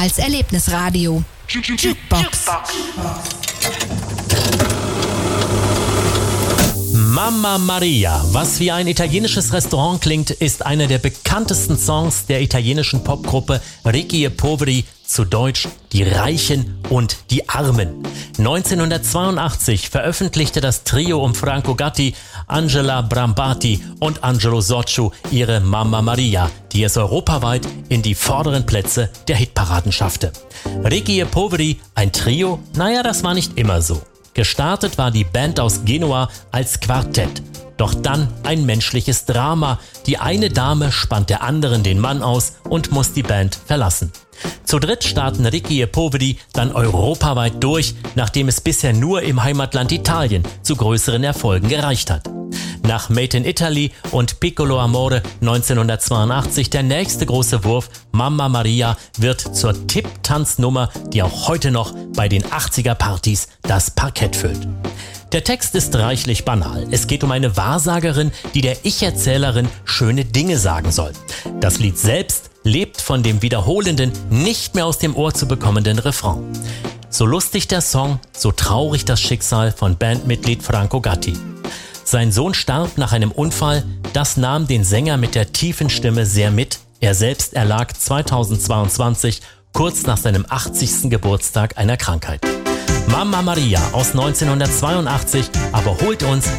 als Erlebnisradio. Jukebox. Mamma Maria, was wie ein italienisches Restaurant klingt, ist einer der bekanntesten Songs der italienischen Popgruppe Ricchi e Poveri, zu Deutsch Die Reichen und die Armen. 1982 veröffentlichte das Trio um Franco Gatti, Angela Brambati und Angelo Soccio ihre Mamma Maria, die es europaweit in die vorderen Plätze der Hitparaden schaffte. Ricchi e Poveri, ein Trio? Naja, das war nicht immer so. Gestartet war die Band aus Genua als Quartett. Doch dann ein menschliches Drama. Die eine Dame spannt der anderen den Mann aus und muss die Band verlassen. Zu dritt starten Ricchi e Poveri dann europaweit durch, nachdem es bisher nur im Heimatland Italien zu größeren Erfolgen gereicht hat. Nach Made in Italy und Piccolo Amore 1982 der nächste große Wurf. Mamma Maria wird zur Tipp-Tanznummer, die auch heute noch bei den 80er-Partys das Parkett füllt. Der Text ist reichlich banal. Es geht um eine Wahrsagerin, die der Ich-Erzählerin schöne Dinge sagen soll. Das Lied selbst lebt von dem wiederholenden, nicht mehr aus dem Ohr zu bekommenden Refrain. So lustig der Song, so traurig das Schicksal von Bandmitglied Franco Gatti. Sein Sohn starb nach einem Unfall, das nahm den Sänger mit der tiefen Stimme sehr mit. Er selbst erlag 2022 kurz nach seinem 80. Geburtstag einer Krankheit. Mamma Maria aus 1982 aber holt uns